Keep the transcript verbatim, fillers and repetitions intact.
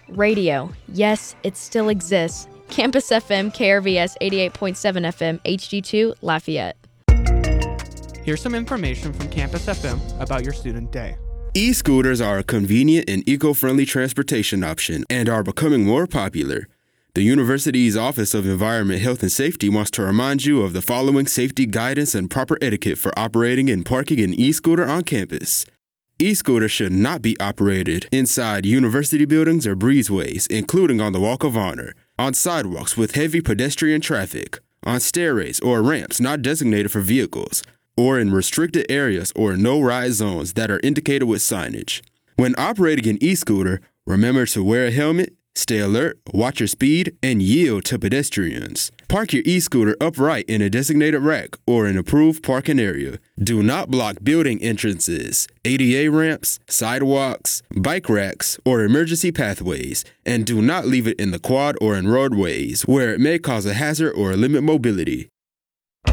Radio. Yes, it still exists. Campus F M, K R V S eighty-eight point seven F M, H D two, Lafayette. Here's some information from Campus F M about your student day. E-scooters are a convenient and eco-friendly transportation option and are becoming more popular. The university's Office of Environment, Health, and Safety wants to remind you of the following safety guidance and proper etiquette for operating and parking an e-scooter on campus. E-scooters should not be operated inside university buildings or breezeways, including on the Walk of Honor, on sidewalks with heavy pedestrian traffic, on stairways or ramps not designated for vehicles, or in restricted areas or no-ride zones that are indicated with signage. When operating an e-scooter, remember to wear a helmet, stay alert, watch your speed, and yield to pedestrians. Park your e-scooter upright in a designated rack or an approved parking area. Do not block building entrances, A D A ramps, sidewalks, bike racks, or emergency pathways, and do not leave it in the quad or in roadways where it may cause a hazard or limit mobility.